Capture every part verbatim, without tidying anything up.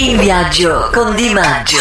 In viaggio con Di Maggio.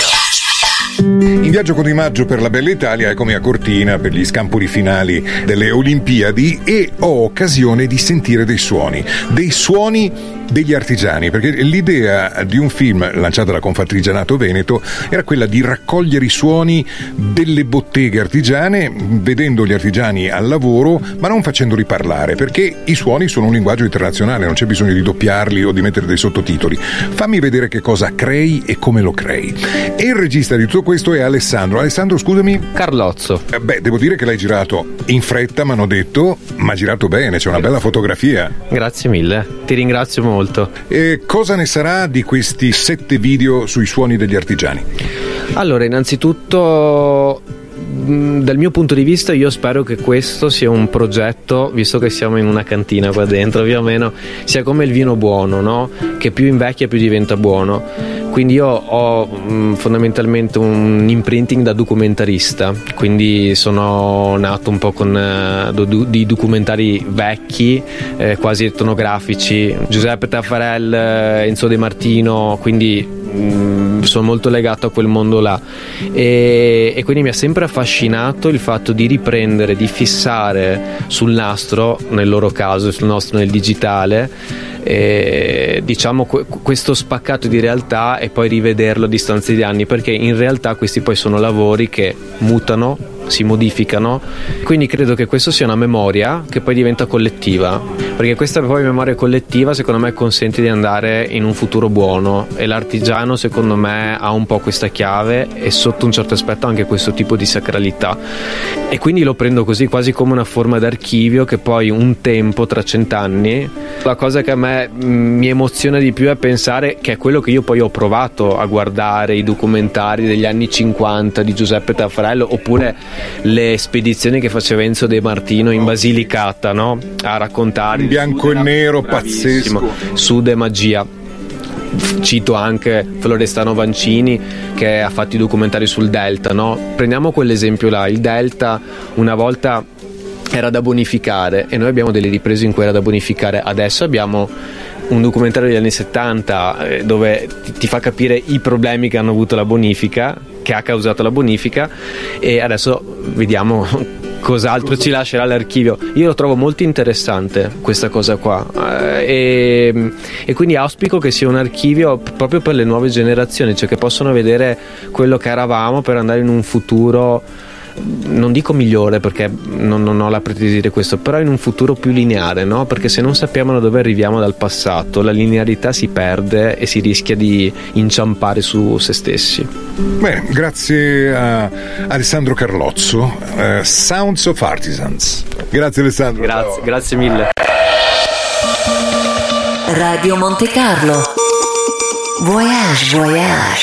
In viaggio con Di Maggio per la bella Italia, eccomi a Cortina per gli scampoli finali delle Olimpiadi e ho occasione di sentire dei suoni, dei suoni degli artigiani, perché l'idea di un film lanciato da Confartigianato Veneto era quella di raccogliere i suoni delle botteghe artigiane, vedendo gli artigiani al lavoro, ma non facendoli parlare, perché i suoni sono un linguaggio internazionale, non c'è bisogno di doppiarli o di mettere dei sottotitoli. Fammi vedere che cosa crei e come lo crei. E il regista di tutto questo è Alessandro. Alessandro, scusami? Carlozzo. Eh beh, devo dire che l'hai girato in fretta, mi hanno detto, ma girato bene, c'è una bella fotografia. Grazie mille, ti ringrazio molto. E cosa ne sarà di questi sette video sui suoni degli artigiani? Allora, innanzitutto, dal mio punto di vista, io spero che questo sia un progetto, visto che siamo in una cantina qua dentro, più o meno, sia come il vino buono, no? Che più invecchia più diventa buono. Quindi io ho mh, fondamentalmente un imprinting da documentarista, quindi sono nato un po' con eh, do, di documentari vecchi, eh, quasi etnografici, Giuseppe Taffarel, Enzo De Martino, quindi mh, sono molto legato a quel mondo là e, e quindi mi ha sempre affascinato il fatto di riprendere, di fissare sul nastro, nel loro caso sul nostro nel digitale, e, diciamo questo spaccato di realtà e poi rivederlo a distanza di anni, perché in realtà questi poi sono lavori che mutano, si modificano, quindi credo che questo sia una memoria che poi diventa collettiva, perché questa poi memoria collettiva secondo me consente di andare in un futuro buono e l'artigiano secondo me ha un po' questa chiave e sotto un certo aspetto anche questo tipo di sacralità, e quindi lo prendo così quasi come una forma d'archivio che poi un tempo, tra cent'anni, la cosa che a me mi emoziona di più è pensare che è quello che io poi ho provato a guardare, i documentari degli anni cinquanta di Giuseppe Taffarello oppure le spedizioni che faceva Enzo De Martino in Basilicata, no? A raccontare in bianco e nero, pazzesco, Sud e magia. Cito anche Florestano Vancini che ha fatto i documentari sul Delta, no? Prendiamo quell'esempio là, il Delta una volta era da bonificare e noi abbiamo delle riprese in cui era da bonificare, adesso abbiamo un documentario degli anni settanta eh, dove ti, ti fa capire i problemi che hanno avuto la bonifica, che ha causato la bonifica, e adesso vediamo cos'altro ci lascerà l'archivio. Io lo trovo molto interessante questa cosa qua eh, e, e quindi auspico che sia un archivio proprio per le nuove generazioni, cioè che possono vedere quello che eravamo per andare in un futuro, non dico migliore perché non, non ho la pretesa di dire questo, però in un futuro più lineare, no? Perché se non sappiamo da dove arriviamo dal passato, la linearità si perde e si rischia di inciampare su se stessi. Bene, grazie a Alessandro Carlozzo, uh, Sounds of Artisans. Grazie Alessandro. Grazie, grazie mille. Radio Monte Carlo. Voyage, voyage.